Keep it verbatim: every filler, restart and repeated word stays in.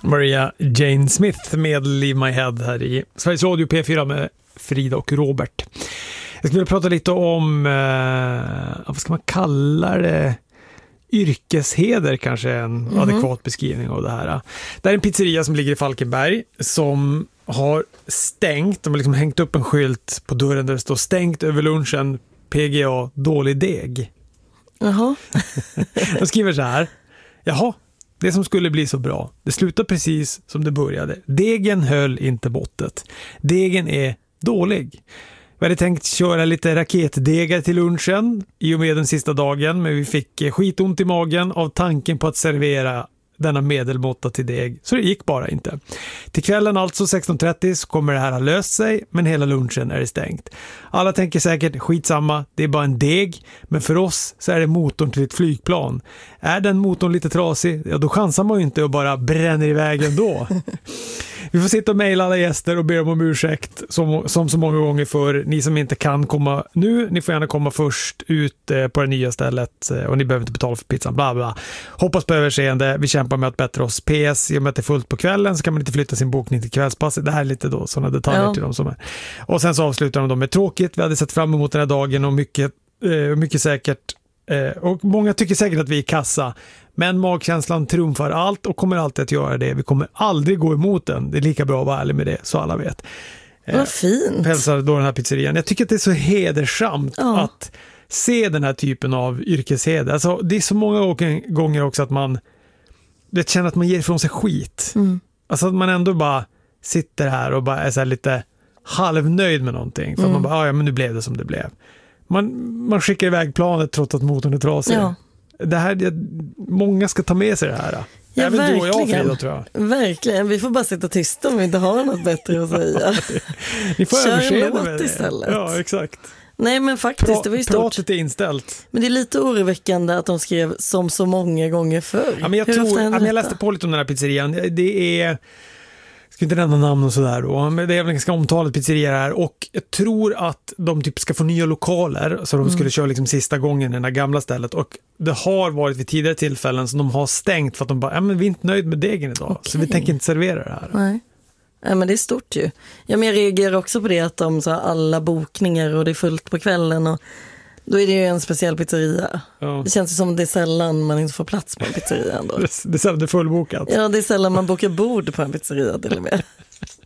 Maria Jane Smith med Leave My Head här i Sveriges Radio P fyra med Frida och Robert. Jag skulle vilja prata lite om, eh, vad ska man kalla det? Yrkesheder kanske är en mm-hmm. adekvat beskrivning av det här. Det är en pizzeria som ligger i Falkenberg som har stängt, de har liksom hängt upp en skylt på dörren där det står stängt över lunchen, P G A, dålig deg. Jaha. De skriver så här: jaha, det som skulle bli så bra, det slutar precis som det började. Degen höll inte måttet. Degen är dålig. Vi hade tänkt köra lite raketdegar till lunchen i och med den sista dagen, men vi fick skitont i magen av tanken på att servera denna medelmåtta till deg, så det gick bara inte. Till kvällen alltså sexton trettio så kommer det här ha löst sig, men hela lunchen är det stängt. Alla tänker säkert skitsamma, det är bara en deg, men för oss så är det motorn till ett flygplan. Är den motorn lite trasig, ja då chansar man ju inte och bara bränner iväg ändå. Vi får sitta och mejla alla gäster och be dem om ursäkt som, som så många gånger för ni som inte kan komma nu. Ni får gärna komma först ut eh, på det nya stället eh, och ni behöver inte betala för pizzan. Bla bla. Hoppas på överseende. Vi kämpar med att bättra oss. P S, i och med att det är fullt på kvällen så kan man inte flytta sin bokning till kvällspasset. Det här är lite då sådana detaljer ja. till dem som är. Och sen så avslutar de dem med tråkigt. Vi hade sett fram emot den här dagen och mycket, eh, mycket säkert eh, och många tycker säkert att vi är kassa. Men magkänslan trumfar allt och kommer alltid att göra det. Vi kommer aldrig gå emot den. Det är lika bra att vara ärlig med det, så alla vet. Vad fint. Hälsar då den här pizzerian. Jag tycker att det är så hedersamt ja. att se den här typen av yrkesheder. Alltså, det är så många gånger också att man det känner att man ger ifrån sig skit. Mm. Alltså att man ändå bara sitter här och bara är så här lite halvnöjd med någonting. För mm. att man bara, ja men nu blev det som det blev. Man, man skickar iväg planet trots att motorn är trasig. Ja. Det här, det, många ska ta med sig det här. Ja, även verkligen. du och jag, Frida, tror jag. Verkligen, vi får bara sitta tysta om vi inte har något bättre att säga. Ni får Kör en låt istället. Ja, exakt. Nej, men faktiskt, Pra- det var ju stort. Pratet är inställt. Men det är lite oroväckande att de skrev som så många gånger förr. Ja, men jag, tror, ja, men jag läste på lite om den här pizzerian. Det är... Jag ska inte nämna namn och sådär då, men det är väl en ganska omtalat pizzeria här och jag tror att de typ ska få nya lokaler så de mm. skulle köra liksom sista gången i det här gamla stället och det har varit vid tidigare tillfällen som de har stängt för att de bara, ja men vi är inte nöjd med degen idag okay. så vi tänker inte servera det här. Nej. Ja, men det är stort ju. Ja, men jag reagerar också på det att de så alla bokningar och det är fullt på kvällen och då är det ju en speciell pizzeria. Ja. Det känns som det är sällan man inte får plats på en pizzeria ändå. Det, det är sällan det är fullbokat. Ja, det är sällan man bokar bord på en pizzeria till och med.